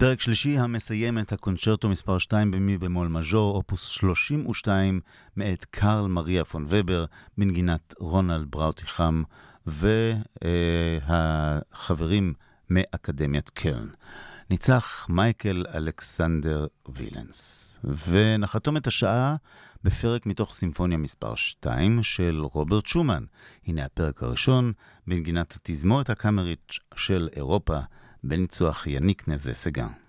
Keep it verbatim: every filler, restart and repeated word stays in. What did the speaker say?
פרק שלישי המסיים את הקונצ'רטו מספר שתיים במי במול מז'ור, אופוס שלושים ושתיים, מאת קרל מריה פון ובר, בנגינת רונלד בראוטיחם, והחברים מאקדמיית קלן. ניצח מייקל אלכסנדר וילנס. ונחתום את השעה בפרק מתוך סימפוניה מספר שתיים של רוברט שומן. הנה הפרק הראשון, בנגינת התזמורת הקאמרית של אירופה, בניצוח יניק נזה סגן.